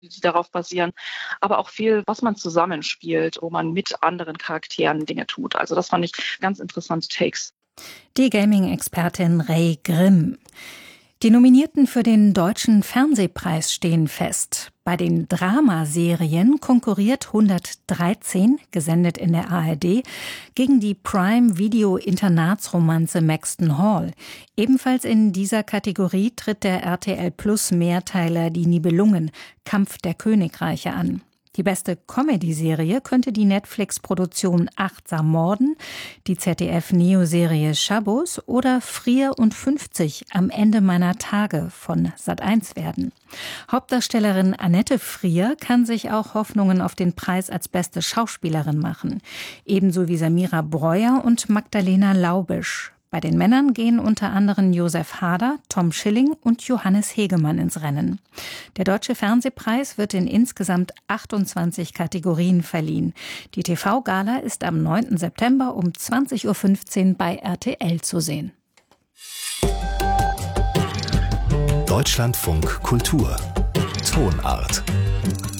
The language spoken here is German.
die darauf basieren, aber auch viel, was man zusammenspielt, wo man mit anderen Charakteren Dinge tut. Also das fand ich ganz interessante Takes. Die Gaming-Expertin Ray Grimm. Die Nominierten für den Deutschen Fernsehpreis stehen fest. Bei den Dramaserien konkurriert 113, gesendet in der ARD, gegen die Prime-Video-Internatsromanze Maxton Hall. Ebenfalls in dieser Kategorie tritt der RTL-Plus-Mehrteiler Die Nibelungen, Kampf der Königreiche an. Die beste Comedy-Serie könnte die Netflix-Produktion Achtsam Morden, die ZDF-Neo-Serie Schabos oder Frier und 50 am Ende meiner Tage von Sat.1 werden. Hauptdarstellerin Annette Frier kann sich auch Hoffnungen auf den Preis als beste Schauspielerin machen. Ebenso wie Samira Breuer und Magdalena Laubisch. Bei den Männern gehen unter anderem Josef Hader, Tom Schilling und Johannes Hegemann ins Rennen. Der Deutsche Fernsehpreis wird in insgesamt 28 Kategorien verliehen. Die TV-Gala ist am 9. September um 20.15 Uhr bei RTL zu sehen. Deutschlandfunk Kultur Tonart